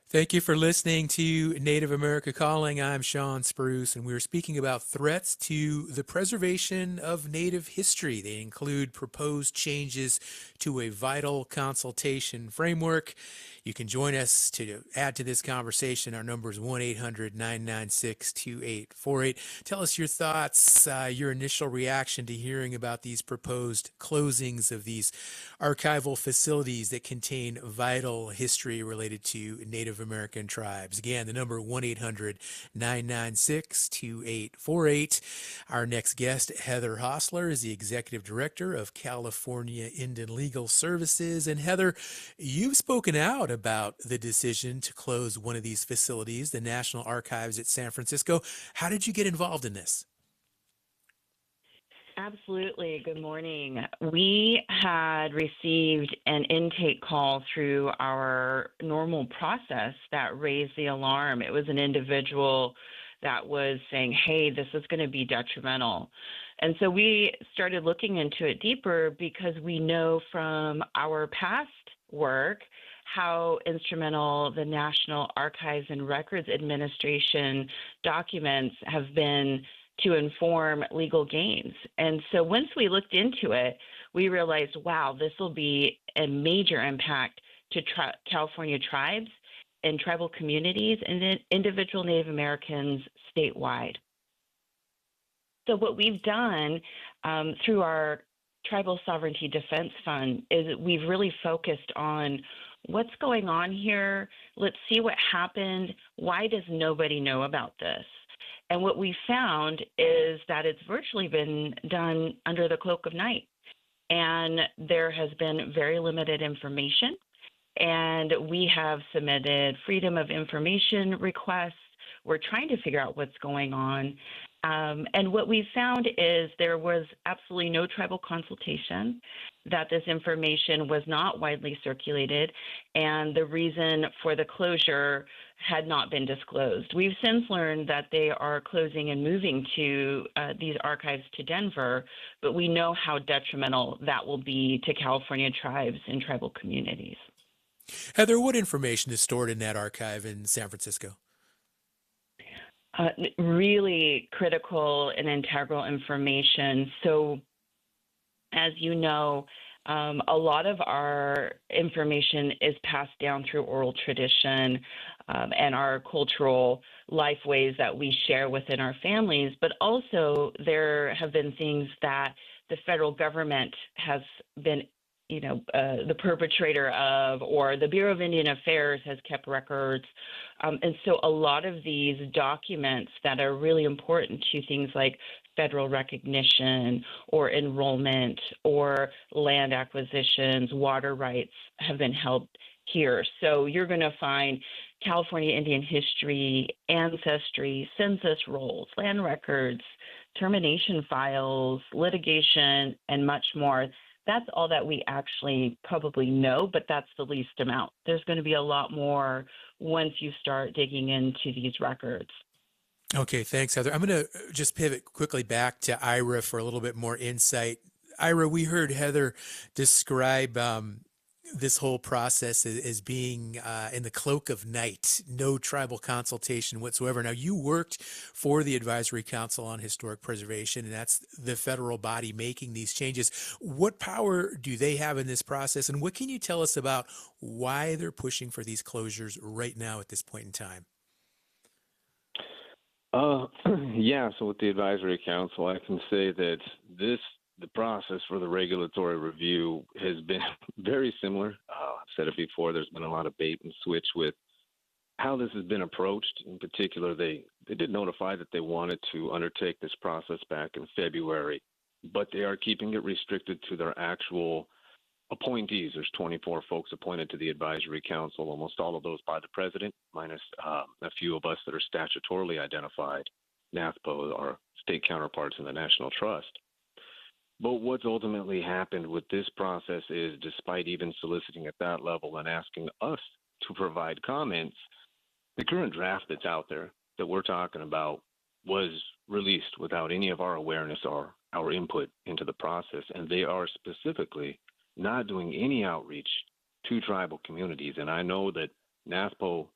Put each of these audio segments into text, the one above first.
Thank you for listening to Native America Calling. I'm Sean Spruce, and we're speaking about threats to the preservation of Native history. They include proposed changes to a vital consultation framework. You can join us to add to this conversation. Our number is 1 800 996 2848. Tell us your thoughts, your initial reaction to hearing about these proposed closings of these archival facilities that contain vital history related to Native American tribes. Again, the number 1 800 996 2848. Our next guest, Heather Hostler, is the Executive Director of California Indian Legal Services. And Heather, you've spoken out about the decision to close one of these facilities, the National Archives at San Francisco. How did you get involved in this? Absolutely. Good morning. We had received an intake call through our normal process that raised the alarm. It was an individual that was saying, hey, this is going to be detrimental. And so we started looking into it deeper because we know from our past work how instrumental the National Archives and Records Administration documents have been to inform legal gains. And so once we looked into it, we realized, wow, this will be a major impact to California tribes and tribal communities and individual Native Americans statewide. So what we've done through our Tribal Sovereignty Defense Fund is we've really focused on what's going on here. Let's see what happened. Why does nobody know about this? And what we found is that it's virtually been done under the cloak of night. And there has been very limited information. And we have submitted freedom of information requests. We're trying to figure out what's going on. And what we found is there was absolutely no tribal consultation, that this information was not widely circulated, and the reason for the closure had not been disclosed. We've since learned that they are closing and moving to these archives to Denver, but we know how detrimental that will be to California tribes and tribal communities. Heather, what information is stored in that archive in San Francisco? Really critical and integral information. So, as you know, a lot of our information is passed down through oral tradition and our cultural life ways that we share within our families, but also there have been things that the federal government has been the perpetrator of, or the Bureau of Indian Affairs has kept records. And so a lot of these documents that are really important to things like federal recognition or enrollment or land acquisitions, water rights have been held here. So you're going to find California Indian history, ancestry, census rolls, land records, termination files, litigation, and much more. That's all that we actually probably know, but that's the least amount. There's going to be a lot more once you start digging into these records. Okay, thanks, Heather. I'm going to just pivot quickly back to Ira for a little bit more insight. Ira, we heard Heather describe this whole process as being in the cloak of night, no tribal consultation whatsoever. Now, you worked for the Advisory Council on Historic Preservation, and that's the federal body making these changes. What power do they have in this process, and what can you tell us about why they're pushing for these closures right now at this point in time? Yeah, so with the Advisory Council, I can say that the process for the regulatory review has been very similar. I've said it before, there's been a lot of bait and switch with how this has been approached. In particular, they did notify that they wanted to undertake this process back in February, but they are keeping it restricted to their actual appointees. There's 24 folks appointed to the Advisory Council, almost all of those by the president, minus a few of us that are statutorily identified, NASPO, our state counterparts in the National Trust. But what's ultimately happened with this process is, despite even soliciting at that level and asking us to provide comments, the current draft that's out there that we're talking about was released without any of our awareness or our input into the process, and they are specifically not doing any outreach to tribal communities. And I know that NASPO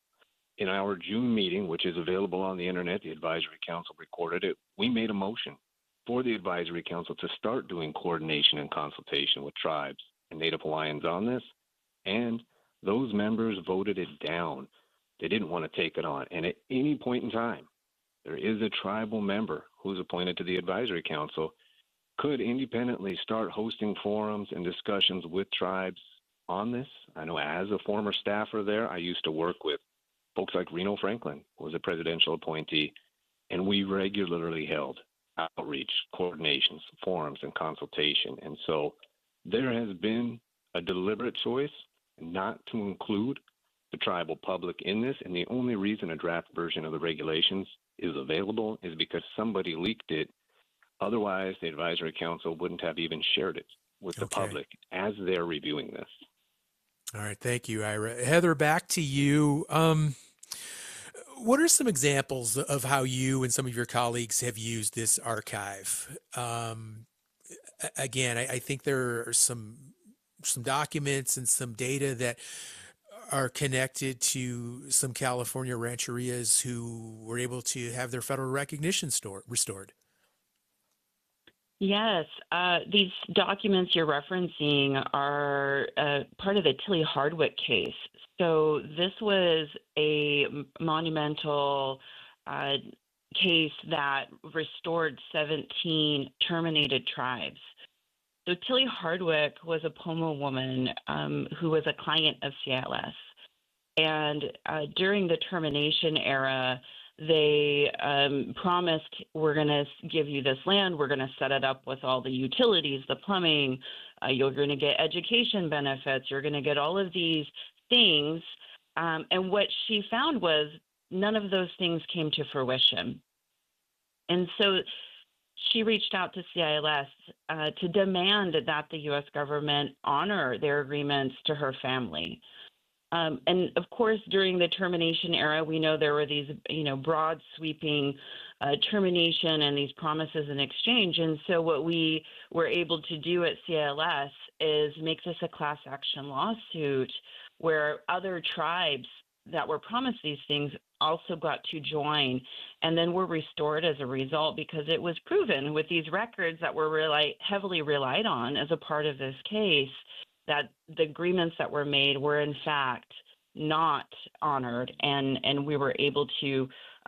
in our June meeting, which is available on the internet, the Advisory Council recorded it, we made a motion for the Advisory Council to start doing coordination and consultation with tribes and Native Hawaiians on this, and those members voted it down. They didn't want to take it on. And at any point in time, there is a tribal member who's appointed to the Advisory Council could independently start hosting forums and discussions with tribes on this. I know as a former staffer there, I used to work with folks like Reno Franklin, who was a presidential appointee, and we regularly held outreach, coordinations, forums, and consultation. And so there has been a deliberate choice not to include the tribal public in this, and the only reason a draft version of the regulations is available is because somebody leaked it. Otherwise, the Advisory Council wouldn't have even shared it with the public as they're reviewing this. All right. Thank you, Ira. Heather, back to you. What are some examples of how you and some of your colleagues have used this archive? Again, I think there are some documents and some data that are connected to some California rancherias who were able to have their federal recognition restored. Yes, these documents you're referencing are part of the Tilly Hardwick case. So this was a monumental case that restored 17 terminated tribes. So Tilly Hardwick was a Pomo woman who was a client of CILS. And during the termination era, they promised, we're going to give you this land, we're going to set it up with all the utilities, the plumbing, you're going to get education benefits, you're going to get all of these things. And what she found was none of those things came to fruition. And so she reached out to CILS to demand that the U.S. government honor their agreements to her family. And of course, during the termination era, we know there were these, broad sweeping termination and these promises in exchange. And so what we were able to do at CILS is make this a class action lawsuit where other tribes that were promised these things also got to join and then were restored as a result, because it was proven with these records that were heavily relied on as a part of this case that the agreements that were made were in fact not honored, and we were able to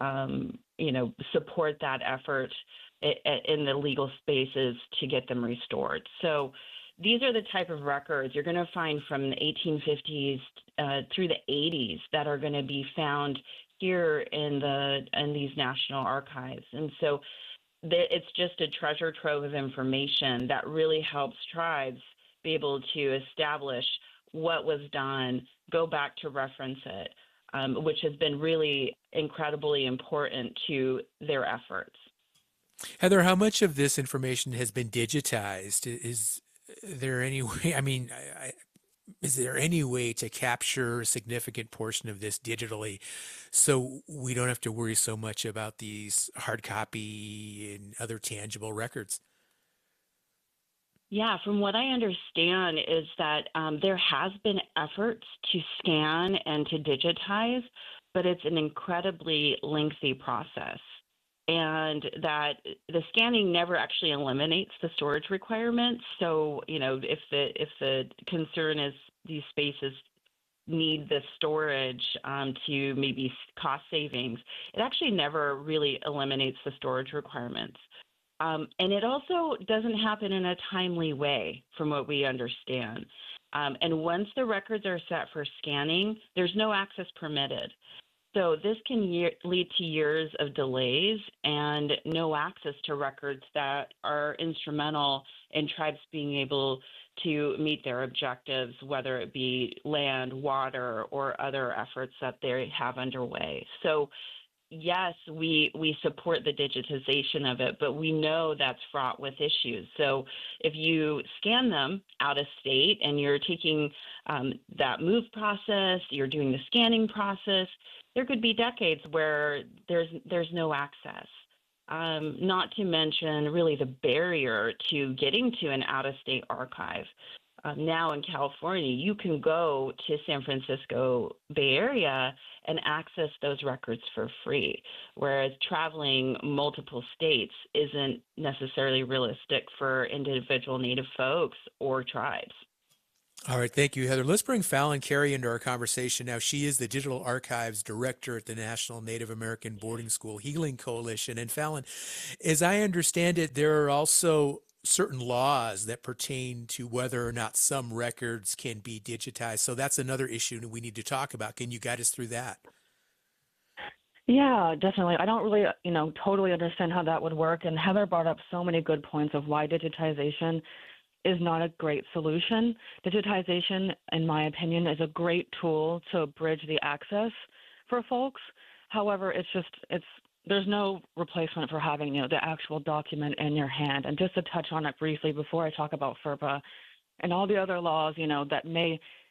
support that effort in the legal spaces to get them restored. So these are the type of records you're going to find from the 1850s through the 80s that are going to be found here in these national archives. And so it's just a treasure trove of information that really helps tribes be able to establish what was done, go back to reference it, which has been really incredibly important to their efforts. Heather, how much of this information has been digitized? Is there any way, is there any way to capture a significant portion of this digitally so we don't have to worry so much about these hard copy and other tangible records? Yeah, from what I understand is that there has been efforts to scan and to digitize, but it's an incredibly lengthy process. And that the scanning never actually eliminates the storage requirements. So, if the concern is these spaces need the storage to maybe cost savings, it actually never really eliminates the storage requirements. And it also doesn't happen in a timely way, from what we understand. And once the records are set for scanning, there's no access permitted. So this can lead to years of delays and no access to records that are instrumental in tribes being able to meet their objectives, whether it be land, water, or other efforts that they have underway. So yes, we support the digitization of it, but we know that's fraught with issues. So if you scan them out of state and you're taking that move process, you're doing the scanning process, there could be decades where there's no access. Not to mention really the barrier to getting to an out-of-state archive. now in California, you can go to San Francisco Bay Area and access those records for free, whereas traveling multiple states isn't necessarily realistic for individual Native folks or tribes. All right, thank you, Heather. Let's bring Fallon Carey into our conversation now. She is the Digital Archives Director at the National Native American Boarding School Healing Coalition. And Fallon, as I understand it, there are also certain laws that pertain to whether or not some records can be digitized. So that's another issue that we need to talk about. Can you guide us through that? Yeah, definitely. I don't really, totally understand how that would work. And Heather brought up so many good points of why digitization is not a great solution. Digitization, in my opinion, is a great tool to bridge the access for folks. However, there's no replacement for having, the actual document in your hand. And just to touch on it briefly before I talk about FERPA and all the other laws, that may